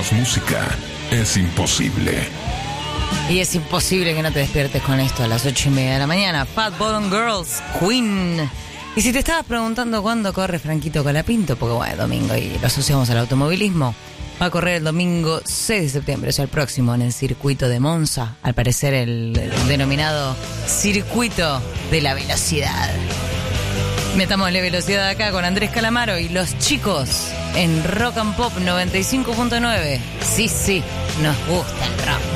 menos música es imposible. Y es imposible que no te despiertes con esto a las 8:30 de la mañana. Fat Bottom Girls, Queen. Y si te estabas preguntando cuándo corre Franquito Colapinto, porque bueno, domingo y lo asociamos al automovilismo, va a correr el domingo 6 de septiembre, o sea, el próximo, en el circuito de Monza. Al parecer el denominado circuito de la velocidad. Metámosle velocidad acá con Andrés Calamaro y los chicos en Rock and Pop 95.9. Sí, nos gusta el rock.